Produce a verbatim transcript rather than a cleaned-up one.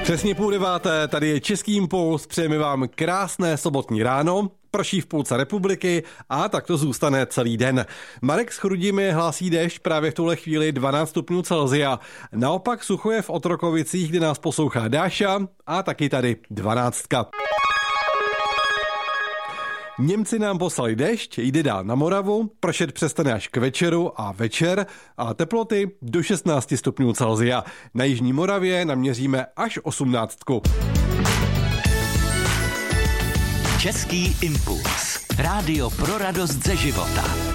Přesně půl deváté, tady je Český impuls, přejeme vám krásné sobotní ráno, prší v půlce republiky a tak to zůstane celý den. Marek s Chrudimi hlásí déšť právě v tuhle chvíli dvanáct stupňů Celsia. Naopak sucho je v Otrokovicích, kde nás poslouchá Dáša a taky tady dvanáctka. Němci nám poslali déšť, jde dál na Moravu, pršet přestane až k večeru a večer a teploty do šestnáct stupňů Celsia. Na jižní Moravě naměříme až osmnáctku. Český impuls. Rádio pro radost ze života.